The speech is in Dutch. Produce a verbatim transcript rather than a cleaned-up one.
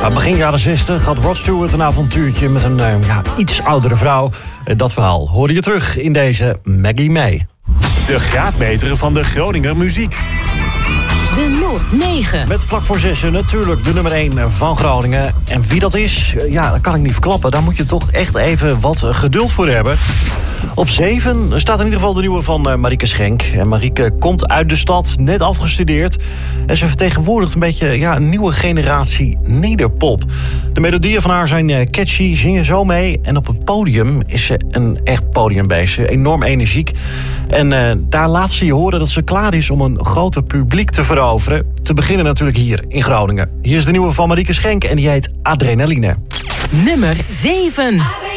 Nou, begin jaren zestig had Rod Stewart een avontuurtje met een uh, ja, iets oudere vrouw. Uh, dat verhaal hoorde je terug in deze Maggie May. De graadmeter van de Groninger muziek. De Noord negen. Met vlak voor zessen natuurlijk de nummer één van Groningen. En wie dat is, ja, dat kan ik niet verklappen. Daar moet je toch echt even wat geduld voor hebben. Op zeven staat in ieder geval de nieuwe van uh, Marieke Schenk. En Marieke komt uit de stad, net afgestudeerd. En ze vertegenwoordigt een beetje ja, een nieuwe generatie nederpop. De melodieën van haar zijn uh, catchy, zingen zo mee. En op het podium is ze een echt podiumbeest. Enorm energiek. En uh, daar laat ze je horen dat ze klaar is om een groter publiek te veroveren. Te beginnen natuurlijk hier in Groningen. Hier is de nieuwe van Marieke Schenk en die heet Adrenaline. Nummer zeven.